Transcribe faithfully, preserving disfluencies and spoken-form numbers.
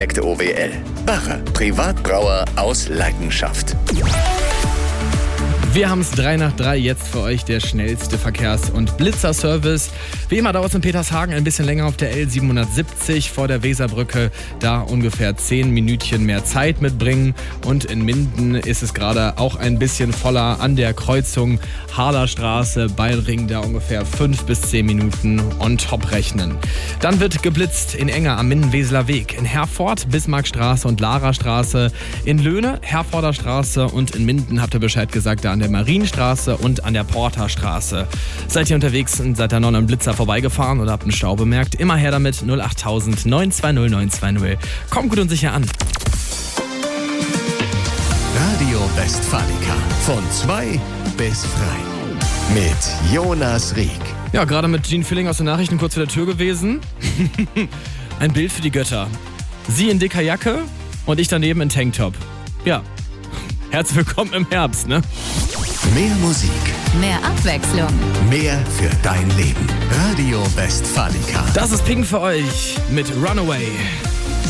O W L. Bacher, Privatbrauer aus Leidenschaft. Wir haben es drei nach drei, jetzt für euch der schnellste Verkehrs- und Blitzerservice. Wie immer dauert es in Petershagen ein bisschen länger auf der L siebenhundertsiebzig vor der Weserbrücke. Da ungefähr zehn Minütchen mehr Zeit mitbringen. Und in Minden ist es gerade auch ein bisschen voller an der Kreuzung Harlerstraße, Beilring, da ungefähr fünf bis zehn Minuten on top rechnen. Dann wird geblitzt in Enger am Minden-Weseler Weg, in Herford, Bismarckstraße und Larastraße, in Löhne, Herforder Straße und in Minden habt ihr Bescheid gesagt, da an der Marienstraße und an der Porterstraße. Seid ihr unterwegs und seid da noch am Blitzer vorbeigefahren oder habt einen Stau bemerkt? Immer her damit, null achttausend neun zwei null neun zwei null. Kommt gut und sicher an. Radio Westfalica. Von zwei bis frei. Mit Jonas Rieck. Ja, gerade mit Gene Filling aus den Nachrichten kurz vor der Tür gewesen. Ein Bild für die Götter. Sie in dicker Jacke und ich daneben in Tanktop. Ja, herzlich willkommen im Herbst, ne? Mehr Musik. Mehr Abwechslung. Mehr für dein Leben. Radio Westfalica. Das ist Pink für euch mit Runaway.